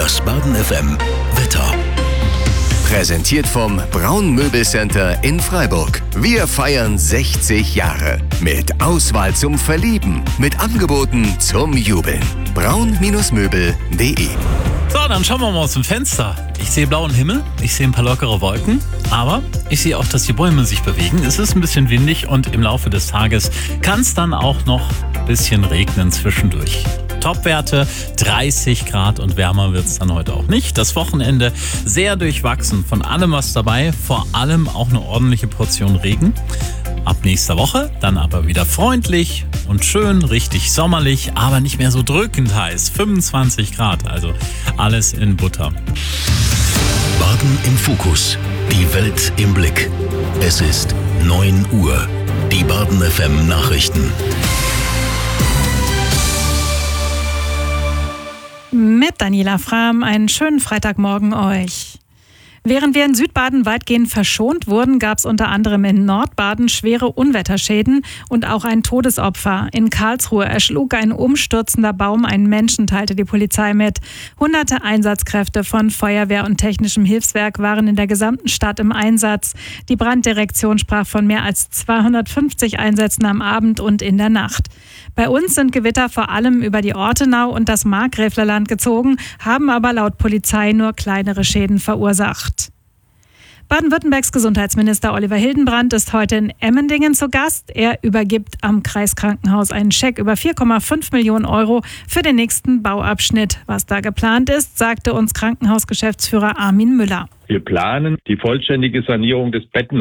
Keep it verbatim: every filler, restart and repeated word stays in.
Das Baden F M Wetter. Präsentiert vom Braun Möbelcenter in Freiburg. Wir feiern sechzig Jahre. Mit Auswahl zum Verlieben. Mit Angeboten zum Jubeln. braun Möbel punkt de. So, dann schauen wir mal aus dem Fenster. Ich sehe blauen Himmel, ich sehe ein paar lockere Wolken, aber ich sehe auch, dass die Bäume sich bewegen. Es ist ein bisschen windig und im Laufe des Tages kann es dann auch noch ein bisschen regnen zwischendurch. Topwerte dreißig Grad und wärmer wird es dann heute auch nicht. Das Wochenende sehr durchwachsen, von allem was dabei, vor allem auch eine ordentliche Portion Regen. Ab nächster Woche dann aber wieder freundlich und schön, richtig sommerlich, aber nicht mehr so drückend heiß. fünfundzwanzig Grad, also alles in Butter. Baden im Fokus. Die Welt im Blick. Es ist neun Uhr. Die Baden F M Nachrichten. Mit Daniela Frahm, einen schönen Freitagmorgen euch. Während wir in Südbaden weitgehend verschont wurden, gab es unter anderem in Nordbaden schwere Unwetterschäden und auch ein Todesopfer. In Karlsruhe erschlug ein umstürzender Baum einen Menschen, teilte die Polizei mit. Hunderte Einsatzkräfte von Feuerwehr und technischem Hilfswerk waren in der gesamten Stadt im Einsatz. Die Branddirektion sprach von mehr als zweihundertfünfzig Einsätzen am Abend und in der Nacht. Bei uns sind Gewitter vor allem über die Ortenau und das Markgräflerland gezogen, haben aber laut Polizei nur kleinere Schäden verursacht. Baden-Württembergs Gesundheitsminister Oliver Hildenbrand ist heute in Emmendingen zu Gast. Er übergibt am Kreiskrankenhaus einen Scheck über vier Komma fünf Millionen Euro für den nächsten Bauabschnitt. Was da geplant ist, sagte uns Krankenhausgeschäftsführer Armin Müller. Wir planen die vollständige Sanierung des Betten